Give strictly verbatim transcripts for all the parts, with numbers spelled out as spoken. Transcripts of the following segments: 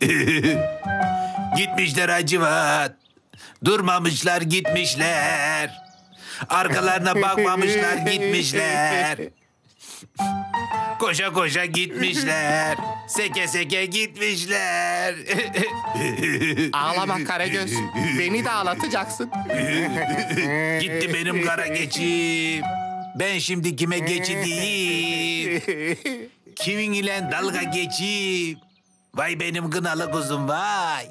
Gitmişler Hacivat. Durmamışlar gitmişler. Arkalarına bakmamışlar gitmişler. Koşa koşa gitmişler. Seke seke gitmişler. Ağlama Karagöz. Beni de ağlatacaksın. Gitti benim kara geçim. Ben şimdi kime geçideyim? Kimin ile dalga geçeyim? Vay benim kınalı kuzum vay.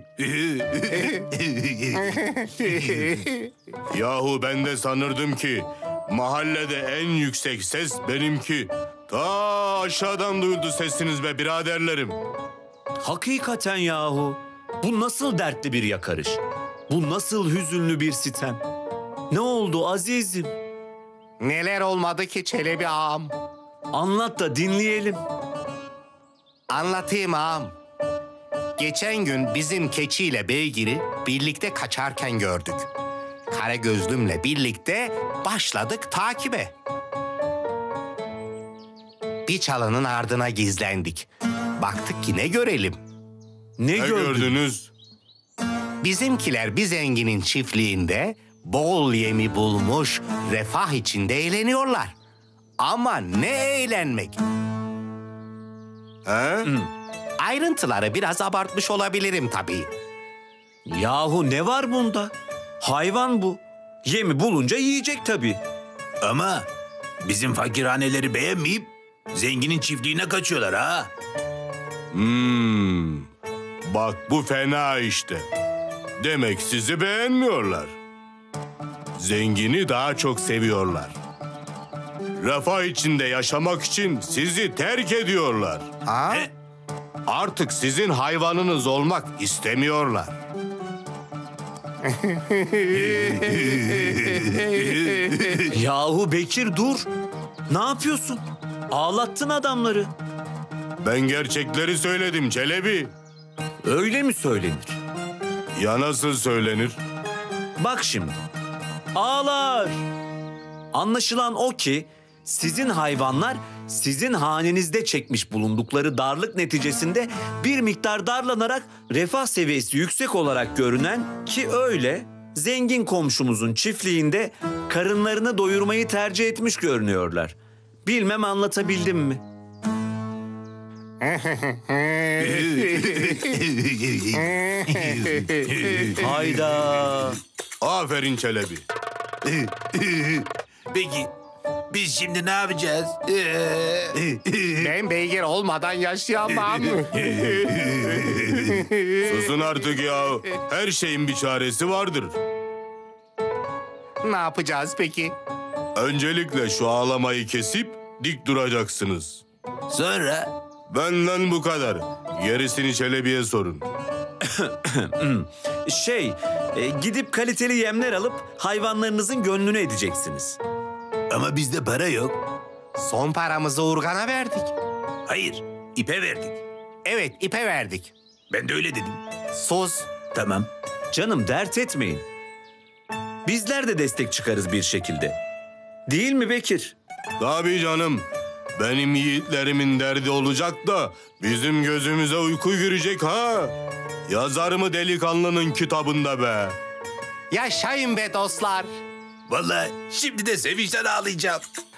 Yahu ben de sanırdım ki mahallede en yüksek ses benimki. Ta aşağıdan duyuldu sesiniz be biraderlerim. Hakikaten yahu. Bu nasıl dertli bir yakarış? Bu nasıl hüzünlü bir sitem? Ne oldu azizim? Neler olmadı ki Çelebi ağam? Anlat da dinleyelim. Anlatayım ağam. Geçen gün bizim keçiyle beygiri birlikte kaçarken gördük. Karagözlümle birlikte başladık takibe. Bir çalının ardına gizlendik. Baktık ki ne görelim? Ne, Ne gördün? gördünüz? Bizimkiler bir zenginin çiftliğinde bol yemi bulmuş, refah içinde eğleniyorlar. Ama ne eğlenmek? He? Ayrıntıları biraz abartmış olabilirim tabii. Yahu ne var bunda? Hayvan bu. Yemi bulunca yiyecek tabii. Ama bizim fakirhaneleri beğenmeyip zenginin çiftliğine kaçıyorlar ha. Hmm. Bak bu fena işte. Demek sizi beğenmiyorlar. Zengini daha çok seviyorlar. Refah içinde yaşamak için sizi terk ediyorlar. Ha? E, Artık sizin hayvanınız olmak istemiyorlar. Yahu Bekir dur. Ne yapıyorsun? Ağlattın adamları. Ben gerçekleri söyledim Çelebi. Öyle mi söylenir? Ya nasıl söylenir? Bak şimdi. Ağlar. Anlaşılan o ki sizin hayvanlar sizin hanenizde çekmiş bulundukları darlık neticesinde bir miktar darlanarak refah seviyesi yüksek olarak görünen ki öyle zengin komşumuzun çiftliğinde karınlarını doyurmayı tercih etmiş görünüyorlar. Bilmem anlatabildim mi? Hayda. Aferin Çelebi. Peki biz şimdi ne yapacağız? Ben beygir olmadan yaşayamam. Susun artık ya. Her şeyin bir çaresi vardır. Ne yapacağız peki? Öncelikle şu ağlamayı kesip dik duracaksınız. Sonra Benden bu kadar. Gerisini Çelebi'ye sorun. Şey, e, gidip kaliteli yemler alıp hayvanlarınızın gönlünü edeceksiniz. ama bizde para yok. Son paramızı Urgan'a verdik. Hayır, ipe verdik. Evet, ipe verdik. Ben de öyle dedim. Sus. Tamam. Canım dert etmeyin. Bizler de destek çıkarız bir şekilde. Değil mi Bekir? Tabii canım. Benim yiğitlerimin derdi olacak da bizim gözümüze uyku girecek ha. Yazar mı delikanlının kitabında be? Yaşayın be dostlar. Vallahi şimdi de sevinçten ağlayacağım.